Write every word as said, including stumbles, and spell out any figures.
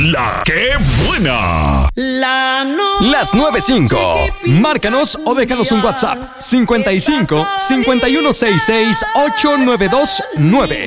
La que buena. La no Las nueve cinco. Márcanos o déjanos un WhatsApp. cincuenta y cinco, cincuenta y uno sesenta y seis, ochocientos noventa y dos nueve.